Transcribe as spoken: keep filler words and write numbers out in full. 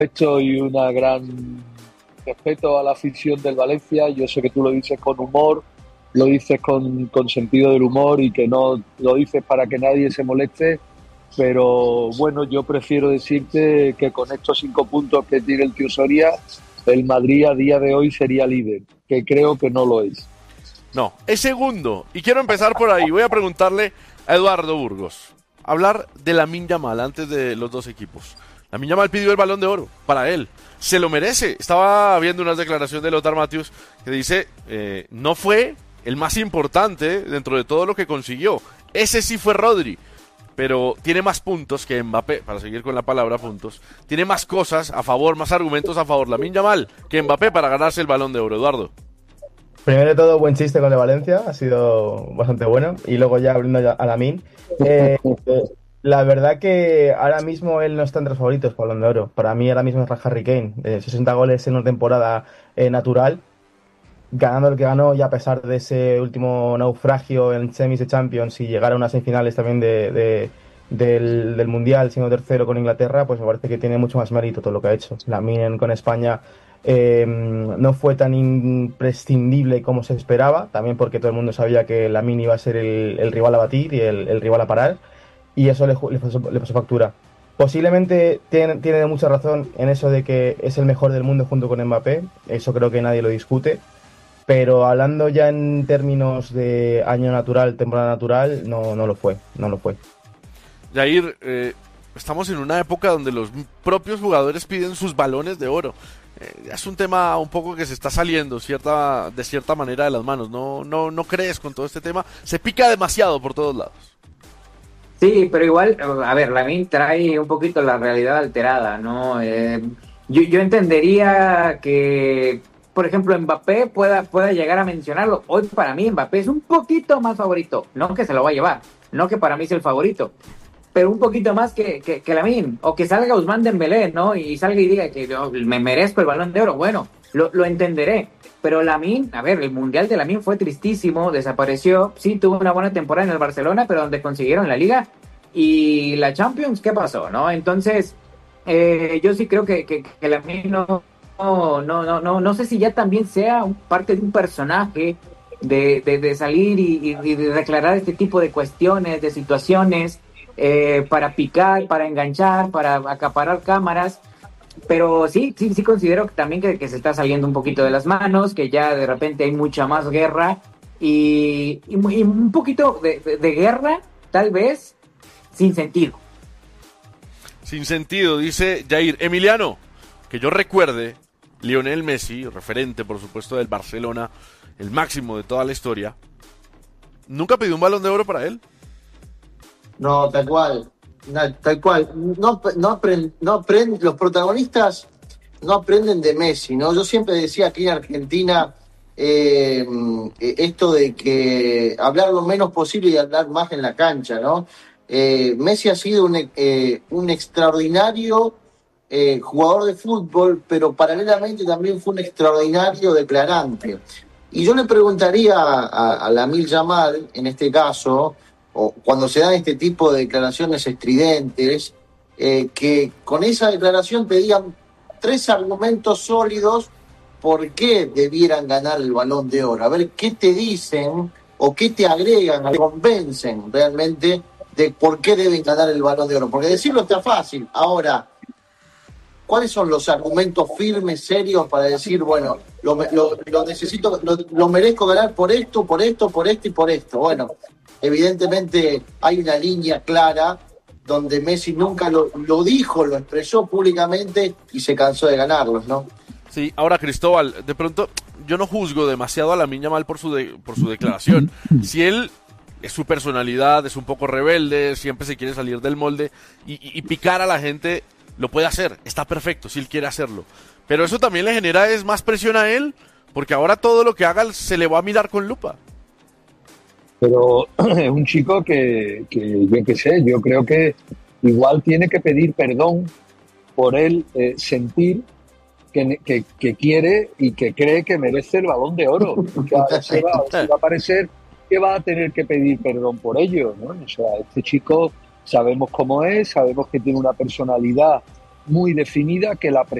respeto y una gran respeto a la afición del Valencia. Yo sé que tú lo dices con humor, lo dices con, con sentido del humor y que no lo dices para que nadie se moleste, pero bueno, yo prefiero decirte que con estos cinco puntos que tiene el tío Soria, el Madrid a día de hoy sería líder, que creo que no lo es. No, es segundo. Y quiero empezar por ahí. Voy a preguntarle a Eduardo Burgos. Hablar de Lamine Yamal antes de los dos equipos. Lamine Yamal pidió el Balón de Oro para él. Se lo merece. Estaba viendo unas declaraciones de Lothar Matthäus que dice, eh, no fue el más importante dentro de todo lo que consiguió. Ese sí fue Rodri. Pero tiene más puntos que Mbappé, para seguir con la palabra puntos. Tiene más cosas a favor, más argumentos a favor Lamine Yamal que Mbappé para ganarse el Balón de Oro. Eduardo. Primero de todo, buen chiste con el de Valencia, ha sido bastante bueno. Y luego ya abriendo a Lamine. Eh, eh, la verdad que ahora mismo él no está entre los favoritos por Balón de Oro. Para mí ahora mismo es Harry Kane. Eh, sesenta goles en una temporada eh, natural. Ganando el que ganó y a pesar de ese último naufragio en semis de Champions y llegar a unas semifinales también de, de, del, del Mundial, siendo tercero con Inglaterra, pues me parece que tiene mucho más mérito todo lo que ha hecho. Lamine con España eh, no fue tan imprescindible como se esperaba, también porque todo el mundo sabía que Lamine iba a ser el, el rival a batir y el, el rival a parar, y eso le, le, pasó, le pasó factura. Posiblemente tiene, tiene mucha razón en eso de que es el mejor del mundo junto con Mbappé, eso creo que nadie lo discute. Pero hablando ya en términos de año natural, temporada natural, no, no lo fue, no lo fue. Jair, eh, estamos en una época donde los propios jugadores piden sus balones de oro. Eh, es un tema un poco que se está saliendo cierta, de cierta manera de las manos. ¿No, no, no crees con todo este tema? Se pica demasiado por todos lados. Sí, pero igual, a ver, Lamine trae un poquito la realidad alterada, ¿no? Eh, yo, yo entendería que, por ejemplo, Mbappé pueda, pueda llegar a mencionarlo. Hoy para mí Mbappé es un poquito más favorito. No que se lo va a llevar, no que para mí es el favorito, pero un poquito más que, que, que Lamine. O que salga Ousmane Dembélé, ¿no? Y salga y diga que oh, me merezco el Balón de Oro. Bueno, lo, lo entenderé. Pero Lamine, a ver, el Mundial de Lamine fue tristísimo, desapareció. Sí, tuvo una buena temporada en el Barcelona, pero donde consiguieron la Liga y la Champions, ¿qué pasó, no? Entonces, eh, yo sí creo que, que, que Lamine no... No, no, no, no, no sé si ya también sea un, parte de un personaje de, de, de salir y, y de declarar este tipo de cuestiones, de situaciones, eh, para picar, para enganchar, para acaparar cámaras. Pero sí, sí, sí considero que también que, que se está saliendo un poquito de las manos, que ya de repente hay mucha más guerra y, y, y un poquito de, de, de guerra, tal vez, sin sentido. Sin sentido, dice Jair. Emiliano, que yo recuerde, Lionel Messi, referente por supuesto del Barcelona, el máximo de toda la historia, ¿nunca pidió un Balón de Oro para él? No, tal cual, no, tal cual. No, no aprend, no aprend, los protagonistas no aprenden de Messi, ¿no? Yo siempre decía aquí en Argentina eh, esto de que hablar lo menos posible y hablar más en la cancha, ¿no? Eh, Messi ha sido un, eh, un extraordinario Eh, jugador de fútbol, pero paralelamente también fue un extraordinario declarante. Y yo le preguntaría a, a Lamine Yamal, en este caso, o cuando se dan este tipo de declaraciones estridentes, eh, que con esa declaración te digan tres argumentos sólidos por qué debieran ganar el Balón de Oro. A ver qué te dicen o qué te agregan, te convencen realmente de por qué deben ganar el Balón de Oro. Porque decirlo está fácil. Ahora, ¿cuáles son los argumentos firmes, serios para decir, bueno, lo, lo, lo necesito, lo, lo merezco ganar por esto, por esto, por esto y por esto? Bueno, evidentemente hay una línea clara donde Messi nunca lo, lo dijo, lo expresó públicamente y se cansó de ganarlos, ¿no? Sí, ahora Cristóbal, de pronto yo no juzgo demasiado a Lamine Yamal por su, de, por su declaración. Si él... es su personalidad, es un poco rebelde, siempre se quiere salir del molde y, y, y picar a la gente, lo puede hacer, está perfecto si él quiere hacerlo. Pero eso también le genera es más presión a él, porque ahora todo lo que haga se le va a mirar con lupa. Pero es un chico que, que yo qué sé, yo creo que igual tiene que pedir perdón por él eh, sentir que, que, que quiere y que cree que merece el Balón de Oro. O sea, se va, se va a parecer que va a tener que pedir perdón por ello, ¿no? O sea, este chico sabemos cómo es, sabemos que tiene una personalidad muy definida que la